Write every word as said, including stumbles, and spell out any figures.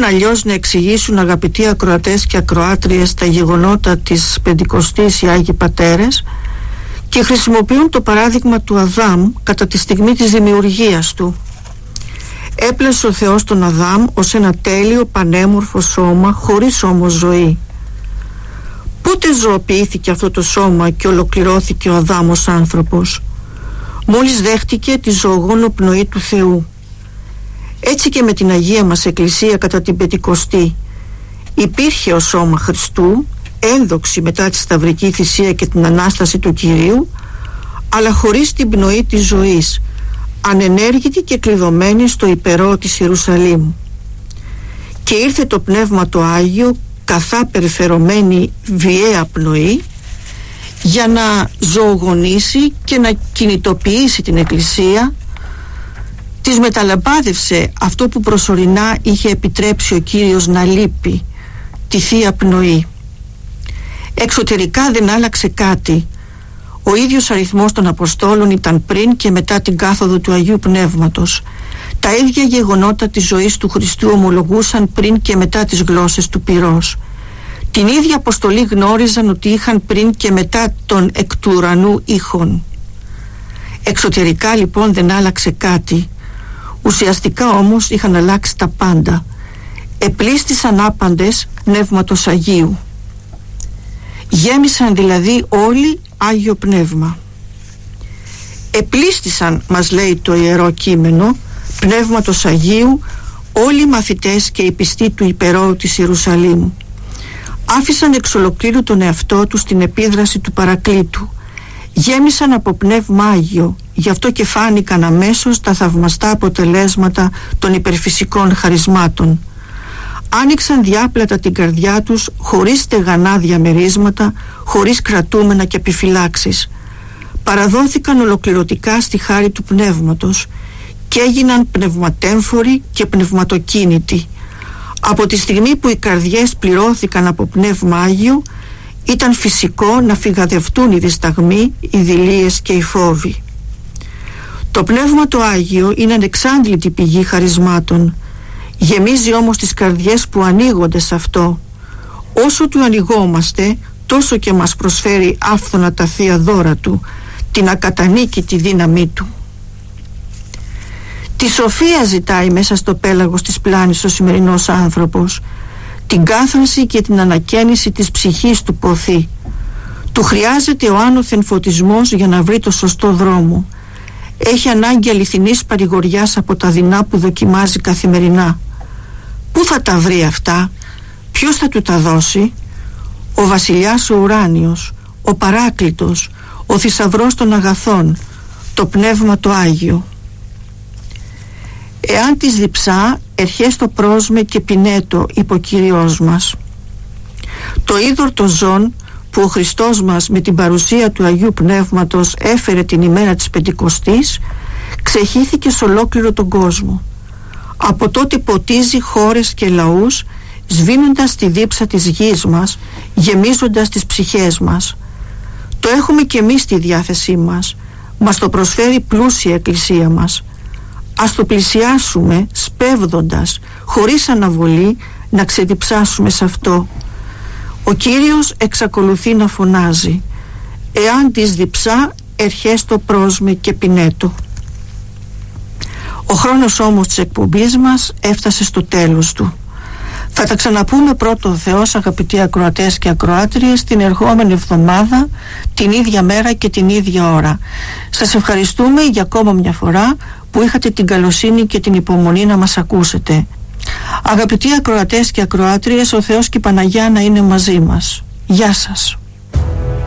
αλλιώς να εξηγήσουν, αγαπητοί ακροατές και ακροάτριες, τα γεγονότα της Πεντηκοστής οι Άγιοι Πατέρες, και χρησιμοποιούν το παράδειγμα του Αδάμ κατά τη στιγμή της δημιουργίας του. Έπλασε ο Θεός τον Αδάμ ως ένα τέλειο πανέμορφο σώμα, χωρίς όμως ζωή. Πότε ζωοποιήθηκε αυτό το σώμα και ολοκληρώθηκε ο Αδάμ ως άνθρωπος? Μόλις δέχτηκε τη ζωογόνο πνοή του Θεού. Έτσι και με την Αγία μας Εκκλησία κατά την Πεντηκοστή υπήρχε ο σώμα Χριστού, ένδοξη μετά τη σταυρική θυσία και την Ανάσταση του Κυρίου, αλλά χωρίς την πνοή της ζωής, ανενέργητη και κλειδωμένη στο υπερό της Ιερουσαλήμ. Και ήρθε το Πνεύμα το Άγιο, καθά περιφερωμένη βιαία πνοή, για να ζωογονήσει και να κινητοποιήσει την Εκκλησία. Της μεταλαμπάδευσε αυτό που προσωρινά είχε επιτρέψει ο Κύριος να λείπει, τη Θεία Πνοή. Εξωτερικά δεν άλλαξε κάτι. Ο ίδιος αριθμός των Αποστόλων ήταν πριν και μετά την κάθοδο του Αγίου Πνεύματος. Τα ίδια γεγονότα της ζωής του Χριστού ομολογούσαν πριν και μετά τις γλώσσες του πυρός. Την ίδια αποστολή γνώριζαν ότι είχαν πριν και μετά τον εκ του ουρανού ήχον. Εξωτερικά λοιπόν δεν άλλαξε κάτι. Ουσιαστικά όμως είχαν αλλάξει τα πάντα. Επλήστησαν άπαντες Πνεύματος Αγίου. Γέμισαν δηλαδή όλοι Άγιο Πνεύμα. Επλήστησαν, μας λέει το Ιερό Κείμενο, Πνεύματος Αγίου όλοι οι μαθητές και οι πιστοί του υπερόου της Ιερουσαλήμ. Άφησαν εξ ολοκλήρου τον εαυτό τους στην επίδραση του Παρακλήτου. Γέμισαν από Πνεύμα Άγιο, γι' αυτό και φάνηκαν αμέσως τα θαυμαστά αποτελέσματα των υπερφυσικών χαρισμάτων. Άνοιξαν διάπλατα την καρδιά τους, χωρίς στεγανά διαμερίσματα, χωρίς κρατούμενα και επιφυλάξεις. Παραδόθηκαν ολοκληρωτικά στη χάρη του Πνεύματος και έγιναν πνευματέμφοροι και πνευματοκίνητοι. Από τη στιγμή που οι καρδιές πληρώθηκαν από Πνεύμα Άγιο, ήταν φυσικό να φυγαδευτούν οι δισταγμοί, οι δειλίες και οι φόβοι. Το Πνεύμα το Άγιο είναι ανεξάντλητη πηγή χαρισμάτων. Γεμίζει όμως τις καρδιές που ανοίγονται σε αυτό. Όσο του ανοιγόμαστε, τόσο και μας προσφέρει άφθονα τα θεία δώρα του, την ακατανίκητη δύναμή του. Τη σοφία ζητάει μέσα στο πέλαγος της πλάνης ο σημερινός άνθρωπος, την κάθαρση και την ανακαίνιση της ψυχής του ποθή. Του χρειάζεται ο άνωθεν φωτισμός για να βρει το σωστό δρόμο. Έχει ανάγκη αληθινής παρηγοριάς από τα δεινά που δοκιμάζει καθημερινά. Πού θα τα βρει αυτά? Ποιος θα του τα δώσει? Ο βασιλιάς ο ουράνιος, ο Παράκλητος, ο θησαυρός των αγαθών, το Πνεύμα το Άγιο. Εάν της διψά, ερχέστο πρόσμε και πινέτο, είπε ο Κύριος μας. Το είδωρ το ζών που ο Χριστός μας με την παρουσία του Αγίου Πνεύματος έφερε την ημέρα της Πεντηκοστής, ξεχύθηκε σε ολόκληρο τον κόσμο. Από τότε ποτίζει χώρες και λαούς, σβήνοντας τη δίψα της γης μας, γεμίζοντας τις ψυχές μας. Το έχουμε και εμείς στη διάθεσή μας. Μας το προσφέρει πλούσια Εκκλησία μας. Ας το πλησιάσουμε σπέβδοντας, χωρίς αναβολή, να ξεδιψάσουμε σε αυτό. Ο Κύριος εξακολουθεί να φωνάζει: «Εάν της διψά, ερχέστο πρόσμε και πινέτο». Ο χρόνος όμως της εκπομπής μας έφτασε στο τέλος του. Θα τα ξαναπούμε πρώτο Θεός, αγαπητοί ακροατές και ακροάτριες, την ερχόμενη εβδομάδα, την ίδια μέρα και την ίδια ώρα. Σας ευχαριστούμε για ακόμα μια φορά που είχατε την καλοσύνη και την υπομονή να μας ακούσετε. Αγαπητοί ακροατές και ακροάτριες, ο Θεός και η Παναγιά να είναι μαζί μας. Γεια σας.